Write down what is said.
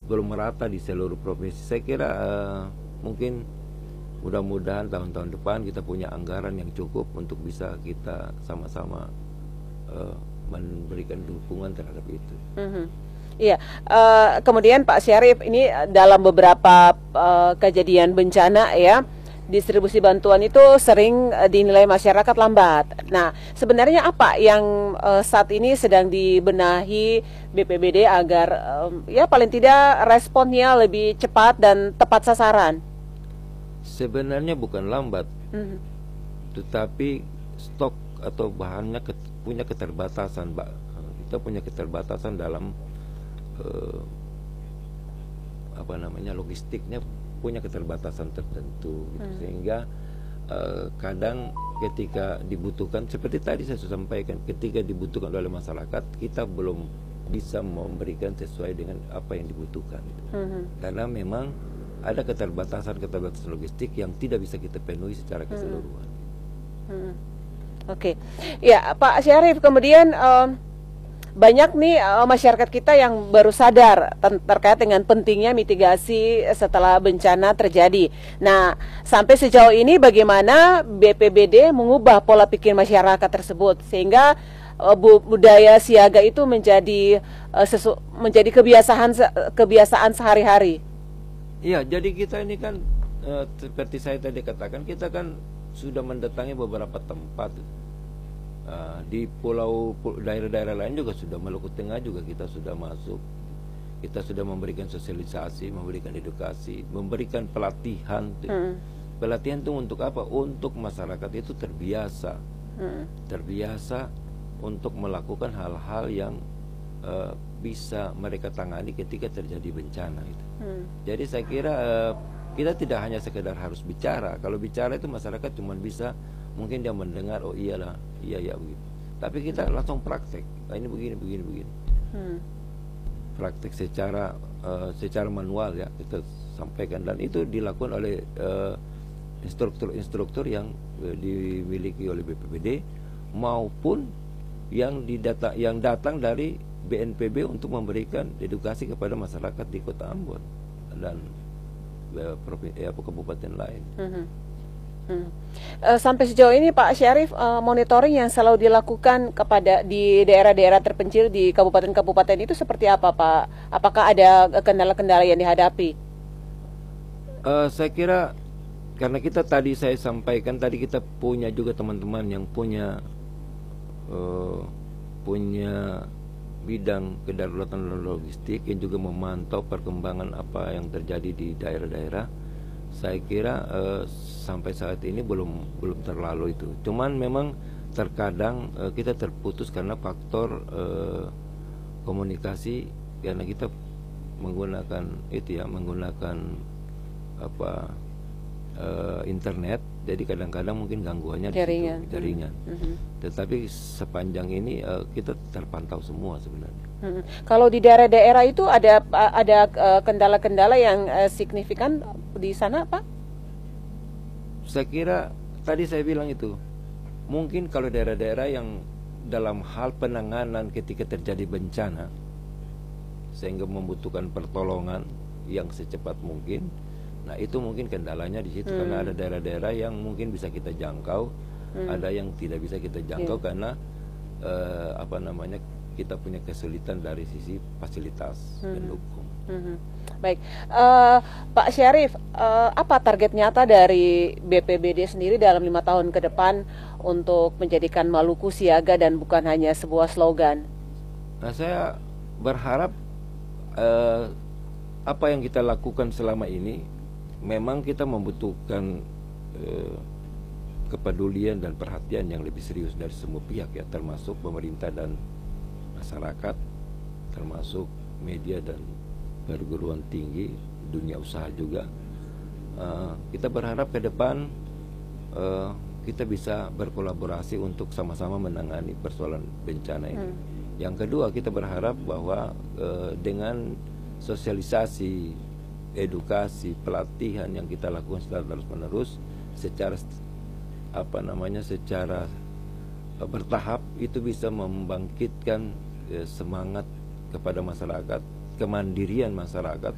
belum merata di seluruh provinsi. Saya kira mungkin mudah-mudahan tahun-tahun depan kita punya anggaran yang cukup untuk bisa kita sama-sama memberikan dukungan terhadap itu. Iya, kemudian Pak Syarif, ini dalam beberapa kejadian bencana ya, distribusi bantuan itu sering dinilai masyarakat lambat. Nah, sebenarnya apa yang saat ini sedang dibenahi BPBD agar ya paling tidak responnya lebih cepat dan tepat sasaran? Sebenarnya bukan lambat, tetapi stok atau bahannya punya keterbatasan, Mbak. Kita punya keterbatasan dalam logistiknya punya keterbatasan tertentu gitu. Sehingga kadang ketika dibutuhkan, seperti tadi saya sudah sampaikan, ketika dibutuhkan oleh masyarakat, kita belum bisa memberikan sesuai dengan apa yang dibutuhkan gitu. Karena memang ada keterbatasan logistik yang tidak bisa kita penuhi secara keseluruhan. Oke. Ya, Pak Syarif, kemudian banyak nih masyarakat kita yang baru sadar terkait dengan pentingnya mitigasi setelah bencana terjadi. Nah, sampai sejauh ini bagaimana BPBD mengubah pola pikir masyarakat tersebut sehingga budaya siaga itu menjadi kebiasaan sehari-hari? Iya, jadi kita ini kan seperti saya tadi katakan, kita kan sudah mendatangi beberapa tempat. Di daerah-daerah lain juga sudah, Maluku Tengah juga kita sudah masuk. Kita sudah memberikan sosialisasi, memberikan edukasi, memberikan pelatihan. Pelatihan itu untuk apa? Untuk masyarakat itu terbiasa. Terbiasa untuk melakukan hal-hal yang bisa mereka tangani ketika terjadi bencana itu. Jadi saya kira kita tidak hanya sekedar harus bicara. Kalau bicara itu masyarakat cuma bisa, mungkin dia mendengar, oh iyalah, iya begitu. Tapi kita langsung praktek. Nah, ini begini. Praktek secara manual ya kita sampaikan, dan itu dilakukan oleh instruktur yang dimiliki oleh BPBD maupun yang datang dari BNPB untuk memberikan edukasi kepada masyarakat di Kota Ambon dan kabupaten lain. Sampai sejauh ini Pak Syarif, monitoring yang selalu dilakukan di daerah-daerah terpencil di kabupaten-kabupaten itu seperti apa, Pak? Apakah ada kendala-kendala yang dihadapi? Saya kira karena saya sampaikan tadi, kita punya juga teman-teman yang punya bidang kedaruratan logistik yang juga memantau perkembangan apa yang terjadi di daerah-daerah. Saya kira sampai saat ini belum terlalu itu. Cuman memang terkadang kita terputus karena faktor komunikasi, karena kita menggunakan internet. Jadi kadang-kadang mungkin gangguannya jaringan. Tetapi sepanjang ini kita terpantau semua sebenarnya. Kalau di daerah-daerah itu ada kendala-kendala yang signifikan di sana, Pak? Saya kira tadi saya bilang itu, mungkin kalau daerah-daerah yang dalam hal penanganan ketika terjadi bencana sehingga membutuhkan pertolongan yang secepat mungkin. Nah, itu mungkin kendalanya di situ, karena ada daerah-daerah yang mungkin bisa kita jangkau, ada yang tidak bisa kita jangkau karena kita punya kesulitan dari sisi fasilitas pendukung. Baik, Pak Syarif, apa target nyata dari BPBD sendiri dalam 5 tahun ke depan untuk menjadikan Maluku siaga dan bukan hanya sebuah slogan? Nah, saya berharap apa yang kita lakukan selama ini, memang kita membutuhkan kepedulian dan perhatian yang lebih serius dari semua pihak ya, termasuk pemerintah dan masyarakat, termasuk media dan perguruan tinggi, dunia usaha juga. Kita berharap ke depan kita bisa berkolaborasi untuk sama-sama menangani persoalan bencana ini. Yang kedua, kita berharap bahwa dengan sosialisasi, edukasi, pelatihan yang kita lakukan secara terus-menerus secara bertahap, itu bisa membangkitkan semangat kepada masyarakat, kemandirian masyarakat